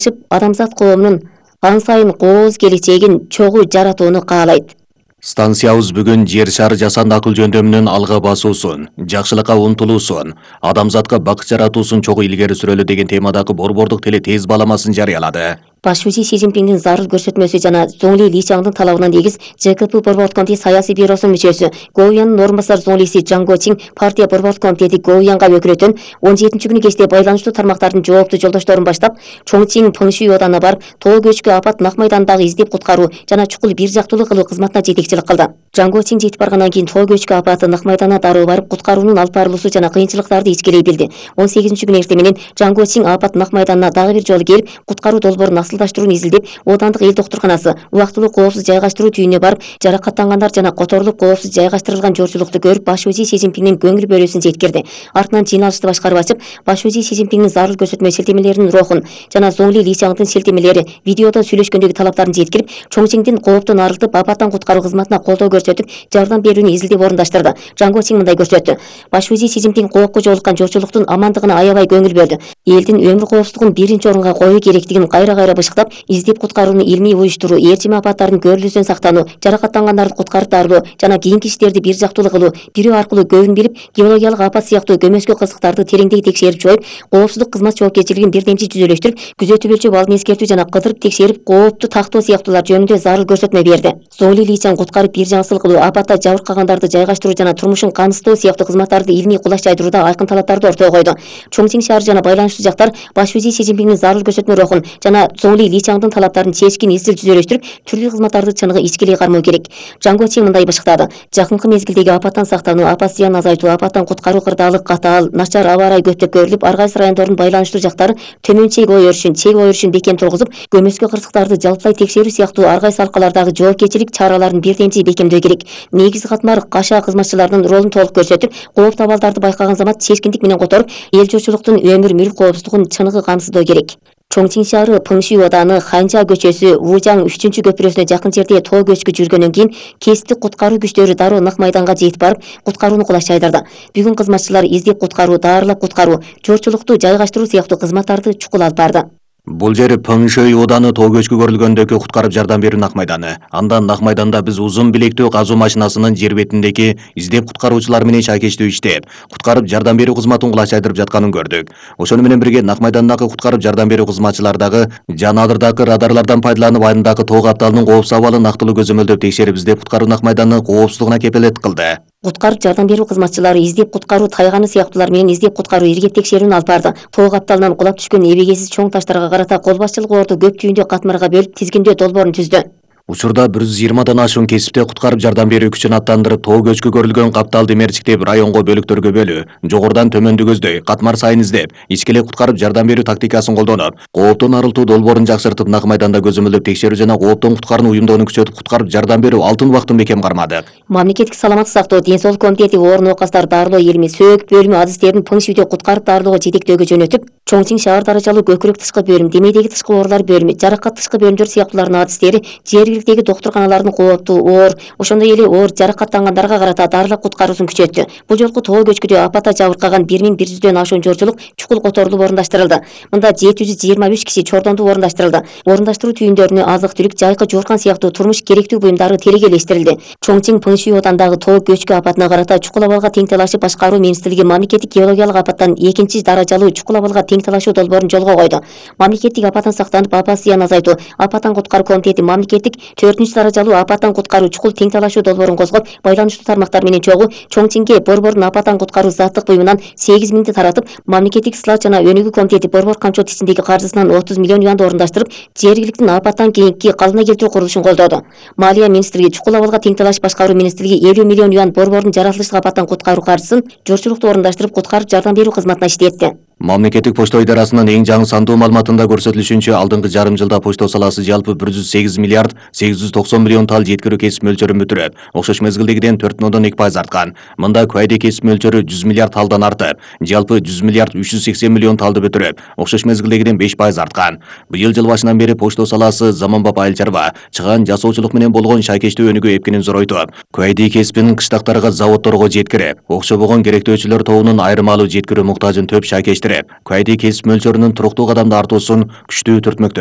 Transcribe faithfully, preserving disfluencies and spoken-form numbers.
адамзат коомунун ан сайын кооз келечегин чогуу жаратууну каалайт. Станциябыз бүгүн жер шары жасанды акыл жөндөмүнүн алга басуусун, жакшылыкка умтулуусун, адамзатка бакыт жаратуусун чогуу илгери сүрөлү деген темадагы борбордук теле тез баламасын жарыялады. Башчысы Си Цзиньпиндин зарыл көрсөтмөсү жана Зоңли Личаңдын талабына негиз ЖКП борбордук комитети саясий бюросунун мүчөсү Гоуяндын орун басар зоңлиси Жаң Гочин партия борбордук комитети Гоуянга өкүлөтөн он жетинчи күнү кечте байланыштуу тармактардын жооптуу жолдошторун баштап Чоңчиң Пыңшуй оодана барып тоо көчкү апат Нак майдандагы издеп куткаруу жана чукул бир жактуулук кылуу кызматына жетекчилик кылды. Жаң Гочин жетип баргандан кийин тоо көчкү апаты Нак майданына дароо барып куткаруунун алып барылуусу жана кыйынчылыктарды ичкерей билди. он сегизинчи күнү эртең менен Жаң Гочин апат Нак майданына дагы бир жолу келип куткаруу долбоорун асылдаштырууну изилдеп Оодандык эл доктурканасы убактылуу коопсуз жайгаштыруу түйүнүнө барып жаракаттангандар жана которулуп коопсуз жайгаштырылган жолчулукту көрүп башчы Си Цзиньпиндин көңүл бөлүүсүн жеткирди. Артынан жыйналышты башкарып ачып, башчы Си Цзиньпиндин зарыл көрсөтмө шилтемелеринин рухун жана Зоңли Личаңдын шилтемелери видеодо сүйлөшкөндөгү талаптарын жеткирип, Чоңчиңдин кооптон арылтып апаттан куткаруу кызматына колдоо көрсөтүп, жардам берүүнү изилдеп орундашты. Жаң Гочин мындай көрсөттү. Башчы Си Цзиньпин коопко жолуккан жолчулуктун амандыгына аябай көңүл бөлдү. Элдин өмүр коопсуздугун биринчи орунга коюу керектигин кайра-кайра бышыктап, издеп куткарууну илмий уюштуруу, ээрчим апаттардын көрүлүүсүнөн сактануу, жаракаттангандарды куткарып дарылоо жана кийинки иштерди бир жактуулуу кылуу, бирөө аркылуу көбүн билип, геологиялык апат сыяктуу көмөскө кызыктарды тереңдей текшерип жоюп, коопсуздук кызмат жоопкерчилигин бирдемчи жүзөлөштүрүп, күзөтүп өлчөп алдын эскертүү жана кыдырып текшерип, коопту тактоо сыяктуулар жөнүндө зарыл көрсөтмө берди. Зоңли Личаң куткарып бир жаңсыл кылуу, апатта жабыркагандарды жайгаштыруу жана турмушун камсыздоо сыяктуу кызматтарды илмий кулаш жайдырууда айкын талаптарды ортого койду. Чоңчиң шаары жана байланыштуу жактар башчы Си Цзиньпиндин зарыл көрсөтмө рухун жана Зоңли Личаңдын талаптарын чечкин изил жүзөлөштүрүп, түрлүү кызматтарды чыныгы ичкилей кармоо керек. Жаң Гочин мындай бышыктады. Жакынкы мезгилдеги апаттан сактануу, апат зыянын азайтуу, апаттан куткаруу кырдаалык катаал, начар аба ырайы көптөп көрүлүп, ар кайсы райондордун байланыштуу жактары төмөн чек ой өрүшүн, чек ой өрүшүн бекем тургузуп, көмөскө кырсыктарды жалпылай текшерүү сыяктуу ар кайсы алкалардагы жоопкерчилик чараларын бирдемчи бекемдөө керек. Негизги катмар кашаа кызматчыларынын ролун толук көрсөтүп, кооптуу абалдарды байкаган замат чечкиндик менен которуп, эл журтчулуктун өмүр мүлк коопсуздугун чыныгы камсыздоо керек. Чоңчиң шаары Пыңшуй ооданы Ханча көчөсү Вужаң үчүнчү көпүрөсүнө жакын жерде тоо көчкү жүргөндөн кийин кесиптик куткаруу күчтөрү дароо Нак майданга жетип барып, куткарууну кулаш жайдырды. Бүгүн кызматчылар издеп куткаруу, даарылап куткаруу, журтчулукту жайгаштыруу сыяктуу кызматтарды чукул алып барды. Бул жери Пыңшуй ооданы тоо көчкү көрүлгөндөгү куткарып жардам берүү Нак майданы. Андан Нак майданда биз узун билектүү казуу машинасынын жер бетиндеги издеп куткаруучулар менен шайкештүү иштеп, куткарып жардам берүү кызматын кулаш жайдырып жатканын көрдүк. Ошону менен бирге Нак майдандагы куткарып жардам берүү кызматчылары дагы жана адырдагы радарлардан пайдаланып, айрымдагы тоо капталынын коопсуз абалын нактылуу көзөмөлдөп текшерип, издеп куткаруу Нак майданынын коопсуздугуна кепилдик кылды. Куткарып жардам берүү кызматчылары издеп куткаруу тайганы сыяктуулар менен издеп куткаруу иргеп текшерүүнү алып барды. Тоо капталынан кулап түшкөн эбегесиз чоң таштарга карата кол башчылык орду көп түйүндө катмарга бөлүп тизгиндөө долбоорун түздү. Учурда бир жүз жыйырмадан ашуун кесипте куткарып жардам берүү күчүн аттандырып, тоо көчкү көрүлгөн капталды мерчиктеп, районго бөлүктөргө бөлүү, жогорудан төмөндү көздөй, катмар сайын издеп, ичкилей куткарып жардам берүү тактикасын колдонуп, кооптон арылтуу долбоорун жакшыртып, Нак майданда көзөмөлдөп текшерүү жана кооптон куткарууну уюмдоону күчөтүп, куткарып жардам берүү алтын убактын бекем кармадык. Мамлекеттик саламаттык сактоо, ден соолук комитети оор оокастар дарылоо илми, сөөк бөлүмү адистерин Пыңшуйдө куткарып дарылоого жетектөөгө жөнөтүп, Чоңчиң шаар даражалуу көкүрөк тышкы бөлүм, демейдеги тышкы оорулар бөлүмү, жаракат тышкы бөлүмдөр сыяктуулардын адистери жергиликтеги доктурканалардын кооптуу оор, ошондой эле оор жаракаттангандарга карата дарылап куткаруусун күчөттү. Бул жолку тоо көчкүдө апатта жабыркаган бир миң бир жүздөн ашуун жолчулук чукул которулуп орундаштырылды. Мында жети жүз жыйырма үч киши чордондуп орундаштырылды. Орундаштыруу түйүндөрүнө азык түлүк, жайкы жууркан сыяктуу турмуш керектүү буюмдары телегелештирилди. Чоңчиң Пыңшуй оодандагы тоо көчкү апатына карата чукул абалга тең талашып башкаруу министрлиги мамлекеттик геологиялык апаттан экинчи даражалуу чукул абалга тең талашуу долбоорун жолго койду. Мамлекеттик апаттан сактанып, апат зыянын азайтуу, апаттан куткаруу комитети мамлекеттик төртүнчү даражалуу апаттан куткаруу чукул тең талашуу долбоорун козгоп, байланыштуу тармактар менен чогуу Чоңчиңге борбордун апаттан куткаруу заттык буюмунан сегиз миңди таратып, мамлекеттик сылат жана өнүгүү комитети борбор камчот ичиндеги каржысынан отуз миллион юанды орундаштырып, жергиликтин апаттан кийинки калыбына келтирүү курулушун колдоду. Малия министрлиги, чукул абалга тең талаш башкаруу министрлиги элүү миллион юан борбордун жаратылыштык апаттан куткаруу каржысын журтчулукту орундаштырып, куткарып жардам берүү кызматына иштетти. Мамлекеттик почто идарасынын эң жаңы сандуу маалыматында көрсөтүлүшүнчө, алдыңкы жарым жылда почто саласы жалпы бир жүз сегиз миллиард сегиз жүз токсон миллион тал жеткирүү кесип мөлчөрүн бүтүрөт, окшош мезгилдегиден төрт бүтүн ондон эки пайыз арткан. Мында куайде кесип мөлчөрү жүз миллиард талдан артып, жалпы жүз миллиард үч жүз сексен миллион талды бүтүрөт, окшош мезгилдегиден беш пайыз арткан. Быйыл жыл башынан бери почто саласы заманбап айыл чарба, чыган жасоочулук менен болгон шайкештүү өнүгүү эпкинин зоройтуп, куайде кесибинин кыштактарга, заводдорго жеткирип, окшобогон керектөөчүлөр тобунун айырмалуу жеткирүү муктажын төп шайкештирип бүтүрөт. Кайди кесип мөлчөрүнүн туруктуу кадамда артуусун күчтүү түртмөктө.